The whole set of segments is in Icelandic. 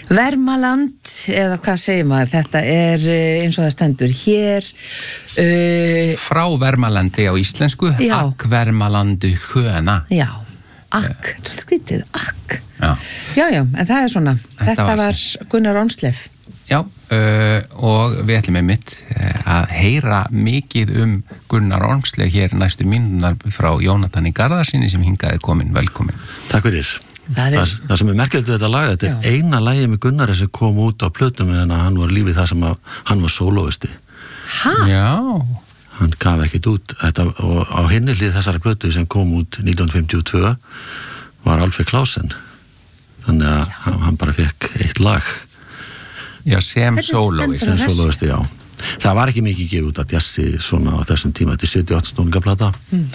Vermaland, eða hvað segir maður, þetta eins og það stendur hér. Frá Vermalandi á íslensku, Akk Vermalandu Höna. Já, Akk, þetta er skrítið, Akk. Já, en það svona, þetta var Gunnar Ormslev. Já, og við ætlum einmitt að heyra mikið Gunnar Ormslev hér næstu mínúturnar frá Jónatani Garðarsyni sem hingaði komin, velkomin. Takk fyrir. Það sem merkilegt við þetta lag, þetta eina lagið með Gunnari sem kom út á plötum meðan að hann var lífið það sem að hann var sólóisti. Já. Hann gaf ekkert út þetta, og á hinni hlið þessari plötu sem kom út 1952 var Alfred Klausen. Þannig að hann bara fekk eitt lag. Já, sem sólóisti, já. Það var ekki mikið gefið út að jazzi svona á þessum tíma, þetta 78 stóngaplata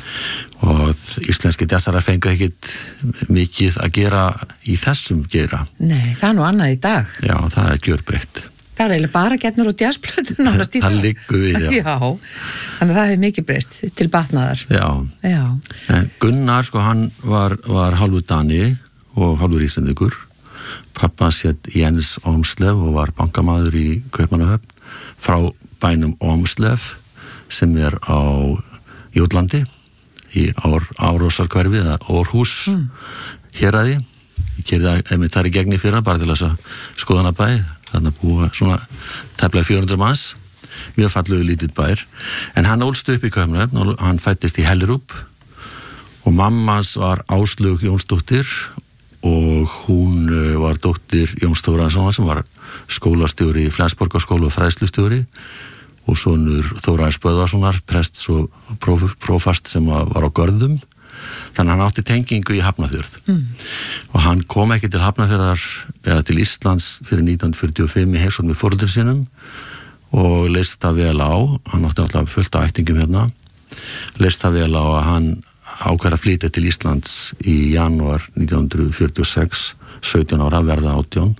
og íslenski jazzarar fengu ekkit mikið að gera í þessum gera. Nei, það nú annað í dag. Já, það gjörbreytt. Það eiginlega bara getnur út jazzplötun nánast í dag. Það liggur við, já. Já, þannig að það hefur mikið breyst til batnaðar. Já. En Gunnar, sko, hann var hálfur Dani og hálfur Íslendingur. Pappa hét Jens Ormslev og var bankamaður í Kaupmannahöfn frá bænum Ormslev sem á Jótlandi í Árósarhverfi eða Órhús héraði. Ég keyrði einmitt þar í gegn í fyrra bara til þess að skoðanabæ, þannig að búa svona tæplega 400 manns, mjög fallegur lítill bær. En hann ólst upp í Kaupmannahöfn og hann fæddist í Hellerup og mammans var Áslaug Jónsdóttir og hún var dóttir Jóns Þórarinssonar sem var skólastjóri í Flensborgarskóla og fræðslustjóri og sonur Þórarins Böðvarssonar, prests og prófast sem var á Görðum. Þannig að hann átti tengingu í Hafnarfjörð. Og hann kom ekki til Hafnarfjörðar eða til Íslands fyrir 1945 í heimsókn með foreldrum sínum og leist það vel á, hann átti alltaf fullt af ættingum hérna, leist það vel á að hann ákveður að flytja til Íslands í janúar 1946, 17 ára, verða 18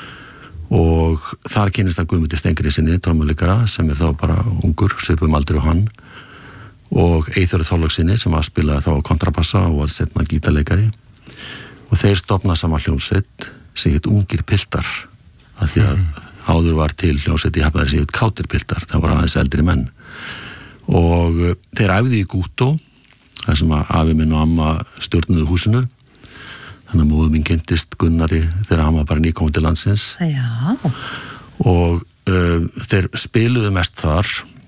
og þar kynnist hann Guðmundi Steingrímssyni, trommuleikara sem þá bara ungur, svipum aldrei og hann og Eyþóri Þorlákssyni sem að spila þá kontrabassa og var setna gítarleikari og þeir stofna saman hljómsveit sem heit Ungir piltar af því að áður var til hljómsveit í Hafnarfirði sem heit Kátir piltar, það var aðeins eldri menn og þeir æfðu í Gútó þar sem að afi minn og amma stjórnuðu húsinu þannig að móður mín kynntist Gunnari þegar hann var bara nýkominn til landsins. Já. Og þeir spiluðu mest þar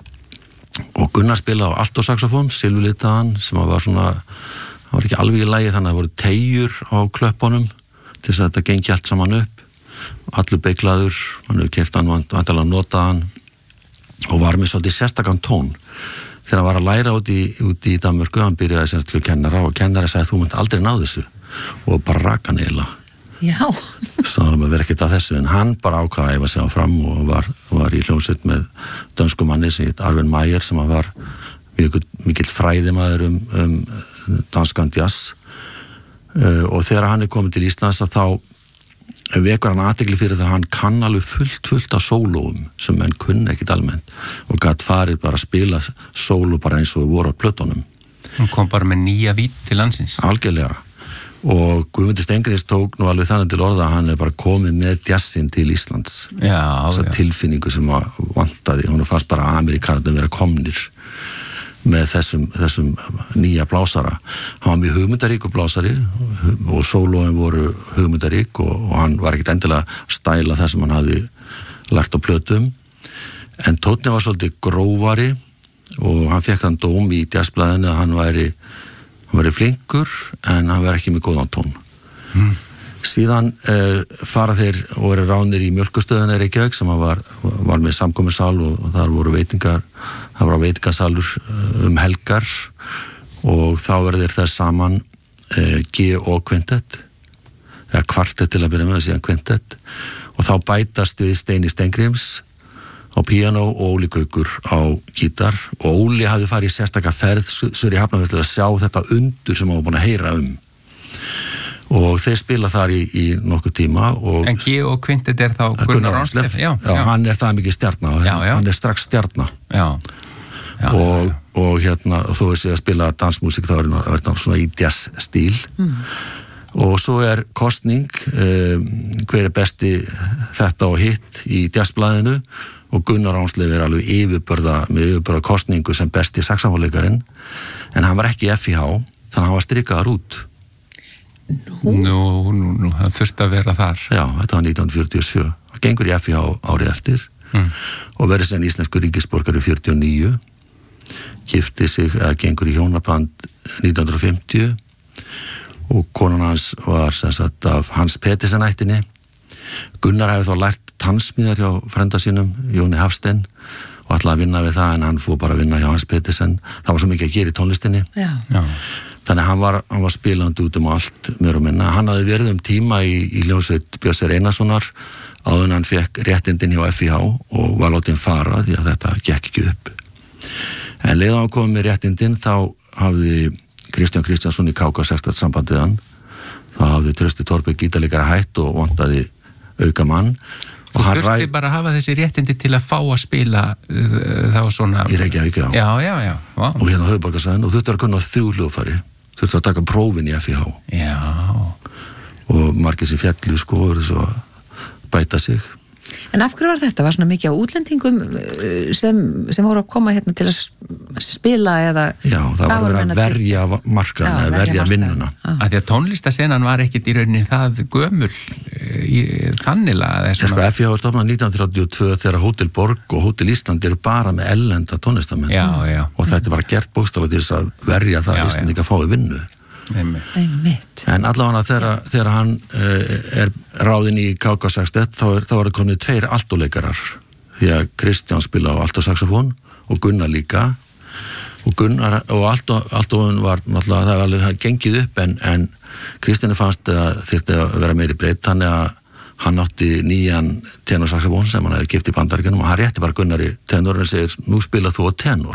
og Gunnar spilaði á altosaxofón, silfurlitaðan sem var svona, það var ekki alveg í lagi þannig að það voru teygjur á klöppunum til þess að þetta gengi allt saman upp allur beiklaður, hann hefur keypt hann vantilega notaðan og var með svolítið sérstakann tón þegar hann var að læra út í Danmörku, hann byrjaði semst til kennara og kennari sagði þú munt aldrei ná þessu og bara raka hann eiginlega. Já. Sannar að vera ekkert að þessu en hann bara ákvaði að æfa sig áfram og var í hljómsveit með dönsku manni sem heit Arven Meyer sem var mikill fræðimaður danskan jazz og þegar hann komið til Íslands að þá vekur hann athygli fyrir það að hann kann alveg fullt af sólóum sem menn kunni ekkit almennt og gat farið bara að spila sóló bara eins og voru á plötunum. Hann kom bara með nýja vít til landsins. Algjörlega. Og Guðmundur Steingríms tók nú alveg þannig til orða að hann bara komið með jazzin til Íslands. Já. Þessa tilfinningu sem vantaði. Hún fannst bara Amerikanarnir vera komnir með þessum nýja blásara. Hann var mjög hugmyndarík og blásari og sólóin voru hugmyndarík og hann var ekkert endilega að stæla það sem hann hafði lært á plötum en tónni var svolítið grófari og hann fekk þann dóm í jazzblaðinu að hann væri flinkur en hann var ekki með góðan tón. Síðan fara þeir og eru ránir í Mjölkustöðuna í Reykjavík sem var með samkomusal og þar voru það var veitingasalur helgar og þá verður þeir þess saman G.O. kvintett eða kvartett til að byrja með síðan kvintett og þá bætast við Steini Steingríms á píanó og Óli Gaukur á gítar og Óli hafði farið í sérstaka ferð sur í Hafnarfjörð til að sjá þetta undur sem hann var búin að heyra og þeir spila þar í nokkuð tíma og en G.O. kvintett er þá Gunnar Ormslev? Já, hann er það mikið stjarna hann er strax stjarna og hérna þó þessi að spila dansmusik þá er það svona í jazz stíl og svo kostning hver besti þetta og hitt í jazzblaðinu og Gunnar Ánsleif alveg yfirbörða kostningu sem besti saxofónleikarinn en hann var ekki í FIH þannig að hann var strikaður út. Nú, það þurfti að vera þar. Já, þetta var 1947. Hann gengur í FIH árið eftir og verður sem íslensku ríkisborgari 49, gifti sig eða gengur í hjónaband 1950 og konan hans var sem sagt af Hans Petersen ættinni. Gunnar hefði þá lært tannsmíðar hjá frænda sínum, Jóni Hafstein og ætlaði að vinna við það en hann fór bara að vinna hjá Hans Petersen. Það var svo mikið að gera í tónlistinni. Já. Þannig að hann var spilandi út allt meira og minna. Hann hafði verið tíma í hljómsveit Björsir Einarssonar áður en hann fekk réttindin hjá FIH og var látinn fara því að þetta gekk ekki upp. En leiðan hann komið með réttindin þá hafði Kristján Kristjánsson í KK16 samband við hann. Þá hafði Trausti Torberg gítarleikari hætt og vantaði auka mann. Þú þurfti bara að hafa þessi réttindi til að fá að spila þá svona... Í Reykjavík, já. Já. Wow. Og hérna á höfuðborgarsvæðinu og þurfti að kunna 3 hljóðfæri. Þurfti að taka prófin í FIH. Já. Og margir sem fjallu voru svo að bæta sig. En af hverju var þetta? Var svona mikið á útlendingum sem voru að koma hérna til að spila eða... Já, það var að verja markaðna, verja vinnuna. Af því að tónlistasenan var ekkit í rauninni það gömul þannilega. Sko, FIH var stofnað 1932 þegar Hótel Borg og Hótel Ísland eru bara með ellenda tónlistamenn. Já. Og þetta er bara gert bókstaflega til þess að verja það að Íslandingar fái vinnu. Einmitt. En allavega þegar hann ráðinn í KK61 þá var það komið 2 altoleikarar því að Kristján spila á altosaxofón og Gunnar líka og Gunnar og altofón var náttúrulega það var alveg gengið upp en Kristjáni fannst að þyrfti að vera meiri breytt þannig að hann átti nýjan tenorsaxofón sem hann hefði gift í Bandaríkjunum og hann rétti bara Gunnar í tenor og segir nú spila þú á tenor